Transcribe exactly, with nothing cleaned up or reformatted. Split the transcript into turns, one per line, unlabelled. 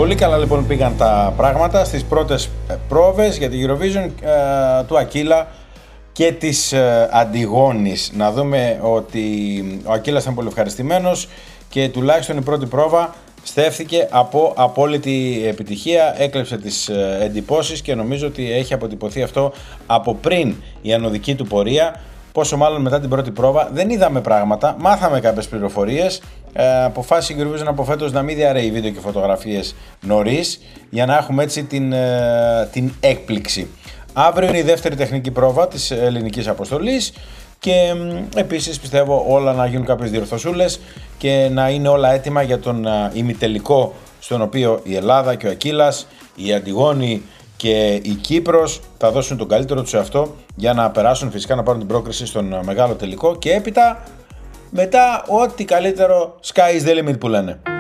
Πολύ καλά λοιπόν πήγαν τα πράγματα στις πρώτες πρόβες για τη Eurovision ε, του Ακύλα και της ε, Αντιγόνης. Να δούμε ότι ο Ακύλας ήταν πολύ ευχαριστημένος και τουλάχιστον η πρώτη πρόβα στέφθηκε από απόλυτη επιτυχία, έκλεψε τις ε, εντυπώσεις και νομίζω ότι έχει αποτυπωθεί αυτό από πριν η ανωδική του πορεία. Πόσο μάλλον μετά την πρώτη πρόβα δεν είδαμε πράγματα, μάθαμε κάποιες πληροφορίες. Ε, αποφάσισε η Eurovision από φέτος να μην διαρρέει βίντεο και φωτογραφίες νωρίς, για να έχουμε έτσι την, ε, την έκπληξη. Αύριο είναι η δεύτερη τεχνική πρόβα της ελληνικής αποστολής και ε, επίσης πιστεύω όλα να γίνουν κάποιες διορθωσούλες και να είναι όλα έτοιμα για τον ε, ημιτελικό, στον οποίο η Ελλάδα και ο Ακύλας, η Αντιγόνη και η Κύπρος θα δώσουν τον καλύτερο τους εαυτό για να περάσουν, φυσικά να πάρουν την πρόκριση στον μεγάλο τελικό και έπειτα μετά ό,τι καλύτερο sky is the limit που λένε.